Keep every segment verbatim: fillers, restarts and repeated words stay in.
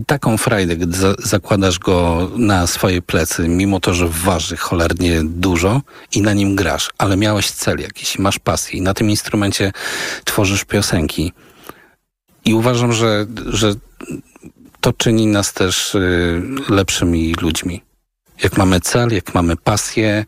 taką frajdę, gdy za- zakładasz go na swoje plecy, mimo to, że waży cholernie dużo i na nim grasz, ale miałeś cel jakiś, masz pasję i na tym instrumencie tworzysz piosenki. I uważam, że, że to czyni nas też y, lepszymi ludźmi. Jak mamy cel, jak mamy pasję,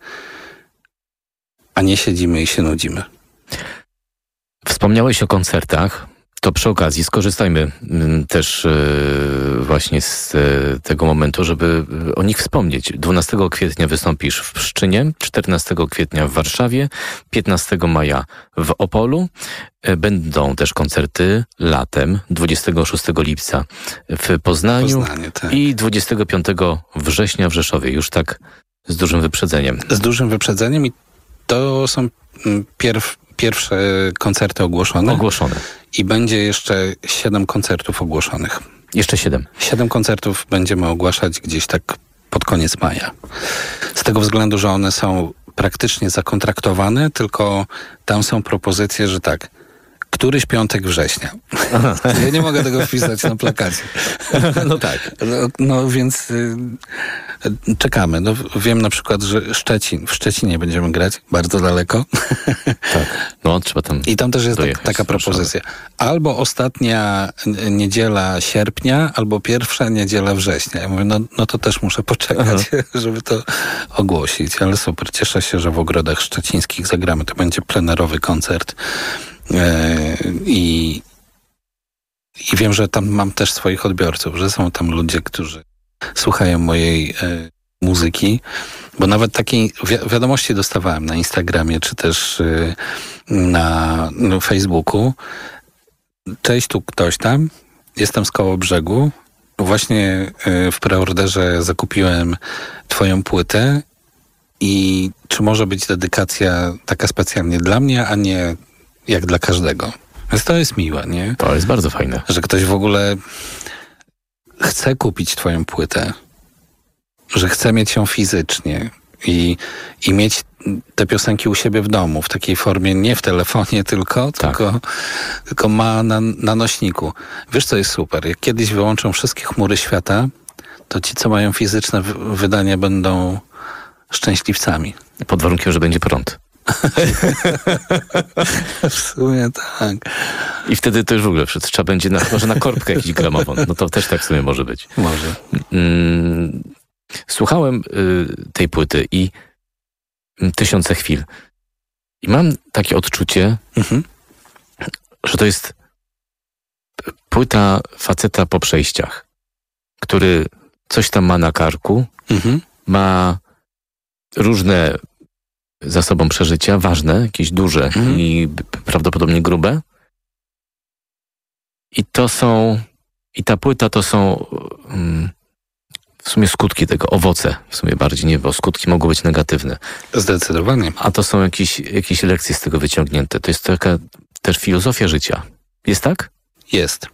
a nie siedzimy i się nudzimy. Wspomniałeś o koncertach. To przy okazji skorzystajmy mm, też y, właśnie z y, tego momentu, żeby o nich wspomnieć. dwunastego kwietnia wystąpisz w Pszczynie, czternastego kwietnia w Warszawie, piętnastego maja w Opolu. Y, będą też koncerty latem, dwudziestego szóstego lipca w Poznaniu Poznanie, tak. i dwudziestego piątego września w Rzeszowie. Już tak z dużym wyprzedzeniem. Z dużym wyprzedzeniem i to są mm, pierw, pierwsze koncerty ogłoszone. Ogłoszone. I będzie jeszcze siedem koncertów ogłoszonych. Jeszcze siedem. Siedem koncertów będziemy ogłaszać gdzieś tak pod koniec maja. Z tego względu, że one są praktycznie zakontraktowane, tylko tam są propozycje, że tak, któryś piątek września. Ja nie mogę tego wpisać na plakacie. No tak. No, no więc y, czekamy. No, wiem na przykład, że Szczecin, w Szczecinie będziemy grać, bardzo daleko. Tak. No trzeba tam I tam też jest tak, dojechać taka z Warszawy. propozycja. Albo ostatnia n- niedziela sierpnia, albo pierwsza niedziela września. Ja mówię, no, no to też muszę poczekać, żeby to ogłosić. Ale super, cieszę się, że w Ogrodach Szczecińskich zagramy. To będzie plenerowy koncert. E, I i wiem, że tam mam też swoich odbiorców, że są tam ludzie, którzy słuchają mojej e, muzyki, bo nawet takiej wi- wiadomości dostawałem na Instagramie, czy też e, na no, Facebooku. Cześć, tu ktoś tam, jestem z Kołobrzegu, właśnie e, w preorderze zakupiłem twoją płytę i czy może być dedykacja taka specjalnie dla mnie, a nie jak dla każdego. Więc to jest miłe, nie? To jest bardzo fajne. Że ktoś w ogóle chce kupić twoją płytę, że chce mieć ją fizycznie i, i mieć te piosenki u siebie w domu, w takiej formie, nie w telefonie tylko, Tak. tylko, tylko ma na, na nośniku. Wiesz, co jest super? Jak kiedyś wyłączą wszystkie chmury świata, to ci, co mają fizyczne w- wydania, będą szczęśliwcami. Pod warunkiem, że będzie prąd. W sumie tak. I wtedy to już w ogóle wszystko. Trzeba będzie na, może na korbkę jakiś gramofon. No to też tak w sumie może być. Może. Mm, słuchałem y, tej płyty i y, tysiące chwil. I mam takie odczucie, Mhm. że to jest płyta faceta po przejściach, który coś tam ma na karku, Mhm. ma różne za sobą przeżycia, ważne, jakieś duże Mhm. i b- prawdopodobnie grube. I to są, i ta płyta to są um, w sumie skutki tego, owoce w sumie bardziej, nie, bo skutki mogą być negatywne. Zdecydowanie. A to są jakieś, jakieś lekcje z tego wyciągnięte. To jest taka też filozofia życia. Jest tak? Jest.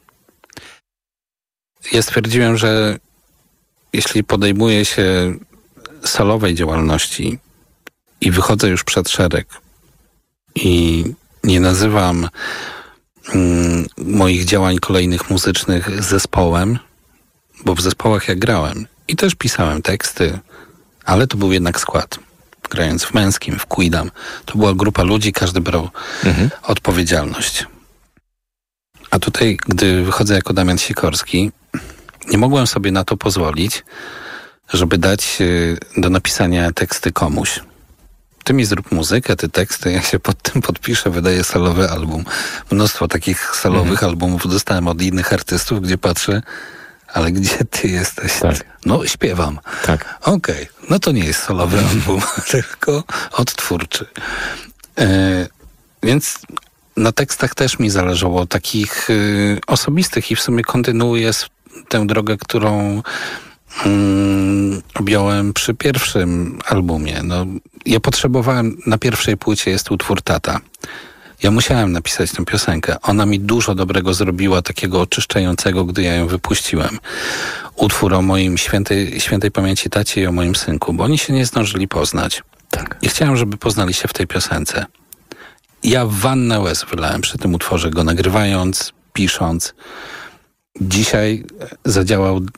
Ja stwierdziłem, że jeśli podejmuję się solowej działalności i wychodzę już przed szereg i nie nazywam mm, moich działań kolejnych muzycznych zespołem, bo w zespołach ja grałem i też pisałem teksty, ale to był jednak skład. Grając w Męskim, w Quidam, to była grupa ludzi, każdy brał Mhm. odpowiedzialność. A tutaj, gdy wychodzę jako Damian Sikorski, nie mogłem sobie na to pozwolić, żeby dać y, do napisania teksty komuś. Ty mi zrób muzykę, ty teksty, ja się pod tym podpiszę, wydaję solowy album. Mnóstwo takich solowych Mhm. albumów dostałem od innych artystów, gdzie patrzę, ale gdzie ty jesteś? Tak. No, śpiewam. Tak. Okej, no to nie jest solowy album, tylko odtwórczy. E, więc na tekstach też mi zależało, takich y, osobistych i w sumie kontynuuję s- tę drogę, którą mm, objąłem przy pierwszym albumie. No, ja potrzebowałem, na pierwszej płycie jest utwór Tata. Ja musiałem napisać tę piosenkę. Ona mi dużo dobrego zrobiła, takiego oczyszczającego, gdy ja ją wypuściłem. Utwór o moim świętej, świętej pamięci tacie i o moim synku, bo oni się nie zdążyli poznać. Tak. I chciałem, żeby poznali się w tej piosence. Ja wannę łez wylałem przy tym utworze, go nagrywając, pisząc. dzisiaj zadziałał